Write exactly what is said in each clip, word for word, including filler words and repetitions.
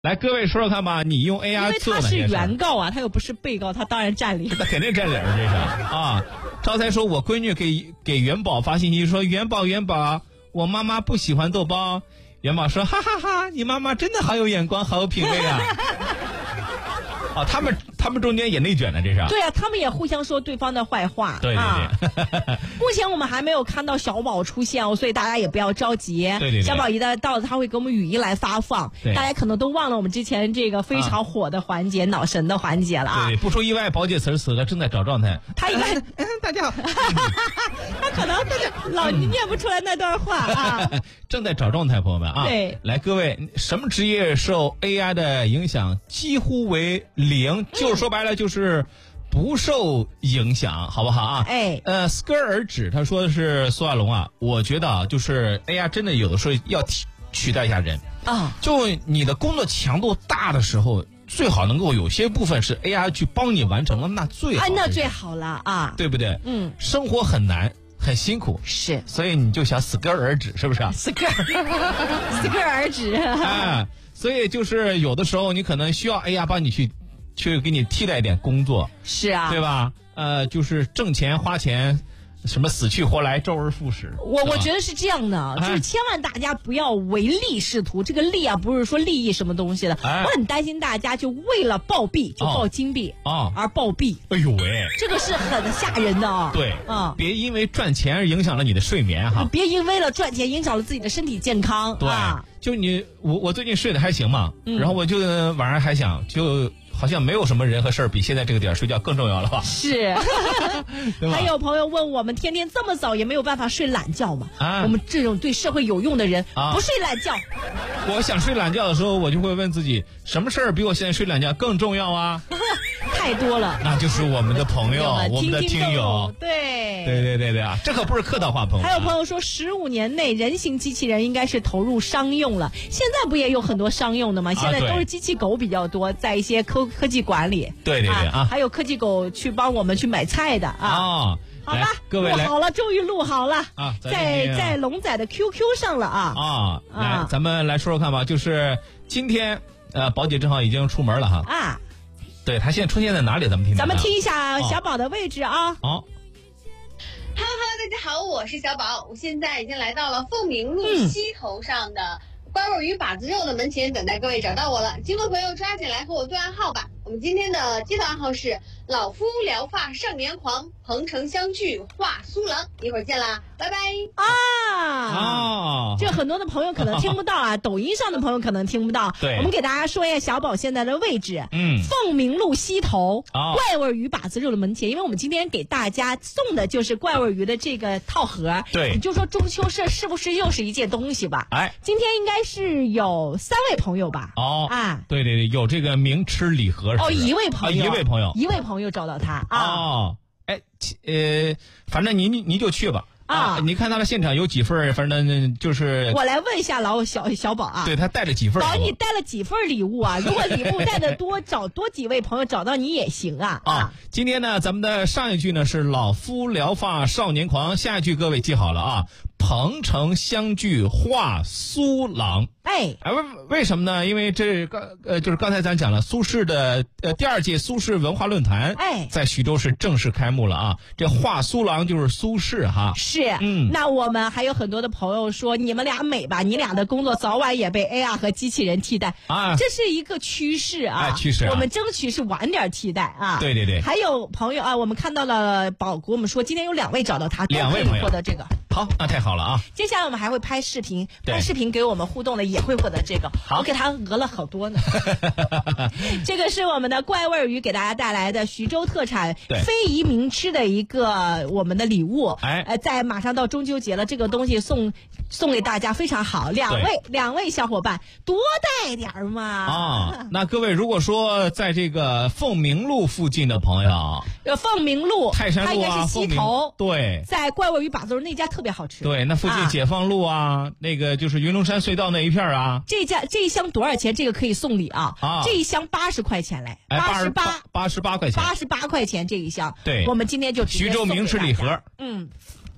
来，各位说说看吧，你用 A I 做哪些事？ 因为他是原告啊，他又不是被告，他当然占理。 那肯定占理儿，这是啊。招财说，我闺女给给元宝发信息说，元宝元宝，我妈妈不喜欢豆包。元宝说，哈哈哈，你妈妈真的好有眼光，好有品味啊。哦，他们他们中间也内卷了，这是。 对啊，他们也互相说对方的坏话。 对对对。 啊、目前我们还没有看到小宝出现哦，所以大家也不要着急。 对对对。 小宝一旦到了，他会给我们语音来发放。 对。 大家可能都忘了我们之前这个非常火的环节，啊、脑神的环节了啊。 对，不出意外，宝姐此时此刻正在找状态。 他应该， 大家好。 他可能老念不出来那段话啊。 正在找状态，朋友们啊。 对。 来，各位，什么职业受 A I 的影响几乎为零？就是说白了，就是不受影响，好不好啊？ 哎， 呃，斯科尔指他说的是苏亚龙啊，我觉得啊，就是 A I 真的有的时候要取取代一下人啊。 就你的工作强度大的时候，最好能够有些部分是 A I 去帮你完成了，那最好。 啊，那最好了啊， 对不对？ 嗯， 生活很难。很辛苦， 是， 所以你就想死根而止，是不是啊？ 死根，死根而止。 哎，所以就是有的时候你可能需要 A I 帮你去，去给你替代一点工作， 是啊， 对吧？呃，就是挣钱花钱。什么死去活来，周而复始。 我我觉得是这样的，就是千万大家不要唯利是图。这个利啊，不是说利益什么东西的。 哎、 我很担心大家就为了暴币，就暴金币啊、哦、 而暴币。 哎呦喂， 这个是很吓人的啊、哦。 对， 啊、嗯， 别因为赚钱而影响了你的睡眠哈。 别因为了赚钱影响了自己的身体健康。 对， 啊、 就你我我最近睡得还行嘛， 嗯、 然后我就晚上还想就。好像没有什么人和事儿比现在这个点睡觉更重要了吧？ 是，还有朋友问我们，天天这么早也没有办法睡懒觉吗？啊，我们这种对社会有用的人、啊、不睡懒觉。 我想睡懒觉的时候，我就会问自己，什么事儿比我现在睡懒觉更重要啊？ 太多了， 那就是我们的朋友，我们的听友， 对， 对对对对啊，这可不是客套话，朋友。 还有朋友说，十五年内人形机器人应该是投入商用了，现在不也有很多商用的吗？现在都是机器狗比较多，在一些科科技馆里， 对对对啊， 还有科技狗去帮我们去买菜的啊。 哦， 好吧， 各位录好了，终于录好了啊， 在在龙仔的 Q Q 上了啊啊，来，咱们来说说看吧，就是今天呃，宝姐正好已经出门了哈啊。 对，他现在出现在哪里？咱们听听。 咱们听一下小宝的位置啊。 好、哦。 哈喽哈喽，大家好，我是小宝，我现在已经来到了凤鸣路西头上的关味鱼把子肉的门前，等待各位找到我了。经过朋友抓紧来和我对暗号吧。我们今天的接头暗号是老夫聊发少年狂，鹏城相聚画苏郎。一会儿见啦，拜拜。 啊哦， 这很多的朋友可能听不到啊，抖音上的朋友可能听不到。 对， 我们给大家说一下小宝现在的位置。 嗯， 凤鸣路西头、 哦、 怪味鱼把子肉的门前，因为我们今天给大家送的就是怪味鱼的这个套盒。 对， 你就说中秋是是不是又是一件东西吧？ 哎， 今天应该是有三位朋友吧？ 哦啊， 对对对，有这个名吃礼盒。 哦，一位朋友、 啊，一位朋友， 一位朋友找到他啊。 哦，哎，呃，反正您您就去吧。 啊， 你看他的现场有几份，反正就是我来问一下老小小宝啊， 对他带了几份， 宝你带了几份礼物啊？如果礼物带的多，找多几位朋友找到你也行啊。 啊，今天呢，咱们的上一句呢是老夫聊发少年狂，下一句各位记好了啊，鹏城相聚画苏郎。 哎， 哎，为为什么呢？因为这刚呃，就是刚才咱讲了苏轼的呃第二届苏轼文化论坛， 哎， 在徐州市正式开幕了啊。这画苏郎就是苏轼哈。 是， 嗯， 那我们还有很多的朋友说，你们俩美吧，你俩的工作早晚也被 A I 和机器人替代啊， 这是一个趋势啊， 哎、趋势、啊， 我们争取是晚点替代啊。 对对对。 还有朋友啊，我们看到了宝给我们说，今天有两位找到他， 两位朋友获得这个。 好，那太好了啊！ 接下来我们还会拍视频，拍视频给我们互动的也会获得这个。 好， 我给他讹了好多呢。这个是我们的怪味鱼给大家带来的徐州特产非遗名吃的一个我们的礼物。 哎， 呃，在马上到中秋节了，这个东西送送给大家非常好。两位两位小伙伴多带点儿嘛。 啊，那各位如果说在这个凤鸣路附近的朋友， 呃，凤鸣路、 泰山路啊， 它应该是西头， 对， 在怪味鱼把子肉那家特别好吃。 对，那附近解放路啊，啊那个就是云龙山隧道那一片啊。 这家这一箱多少钱？这个可以送礼啊！ 啊， 这一箱八十块钱嘞， 八十八， 八十八块钱， 八十八块钱这一箱。 对， 我们今天就徐州名吃礼盒。 嗯，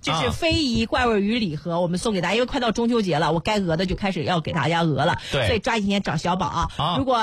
就是非遗怪味鱼礼盒，我们送给大家，因为快到中秋节了，我该讹的就开始要给大家讹了， 对， 所以抓紧时间找小宝啊！如果